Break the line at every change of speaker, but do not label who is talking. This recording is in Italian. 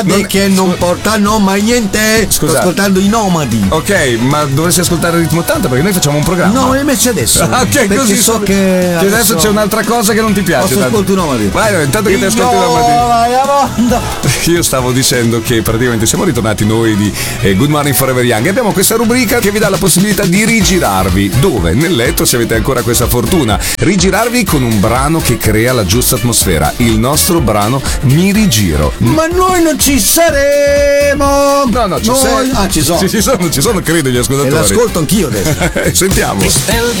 che non portano mai niente. Sto ascoltando i Nomadi.
Ok, ma dovresti ascoltare il ritmo 80 perché noi facciamo un programma.
No, l'hai messo adesso.
Ok,
perché
così
so che
adesso c'è un'altra cosa che non ti piace.
Ascolto i Nomadi.
Vai, intanto che ti ascolti i Nomadi. Io stavo dicendo che praticamente siamo ritornati noi di Good Morning Forever Young e abbiamo questa rubrica che vi dà la possibilità di rigirarvi. Dove? Nel letto, se avete ancora questa fortuna. Rigirarvi con un brano che crea la giusta atmosfera. Il nostro brano Mi rigiro.
Ma noi non ci saremo.
No, ci sono.
Ci sono.
Ci sono, credo, gli ascoltatori.
E l'ascolto anch'io adesso.
Sentiamo.